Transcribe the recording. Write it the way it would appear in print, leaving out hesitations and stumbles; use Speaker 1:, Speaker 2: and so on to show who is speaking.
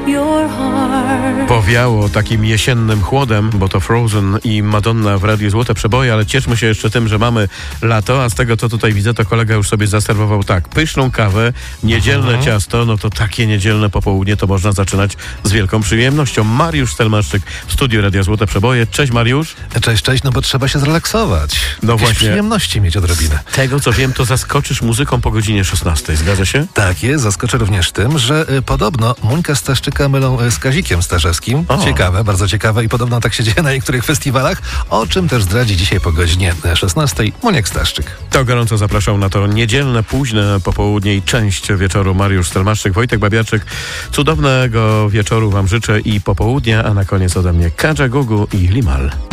Speaker 1: Powiało takim jesiennym chłodem, bo to Frozen i Madonna w Radiu Złote Przeboje, ale cieszmy się jeszcze tym, że mamy lato, a z tego, co tutaj widzę, to kolega już sobie zaserwował tak, pyszną kawę, niedzielne ciasto, no to takie niedzielne popołudnie to można zaczynać z wielką przyjemnością. Mariusz Stelmaszczyk w studiu Radia Złote Przeboje. Cześć Mariusz.
Speaker 2: Cześć, no bo trzeba się zrelaksować.
Speaker 1: No
Speaker 2: jakieś
Speaker 1: właśnie.
Speaker 2: Przyjemności mieć odrobinę.
Speaker 1: Tego, co wiem, to zaskoczysz muzyką po godzinie 16, zgadza się?
Speaker 2: Tak jest, zaskoczę również tym, że podobno Mońka Staszczyka mylą z Kazikiem Starzewskim.
Speaker 1: O.
Speaker 2: Ciekawe, bardzo ciekawe i podobno tak się dzieje na niektórych festiwalach, o czym też zdradzi dzisiaj po godzinie 16 Moniek Staszczyk.
Speaker 1: To gorąco zapraszam na to niedzielne, późne popołudnie i część wieczoru. Mariusz Stelmaszczyk, Wojtek Babiarczyk. Cudownego wieczoru wam życzę i popołudnia, a na koniec ode mnie Kadża Gugu i Limal.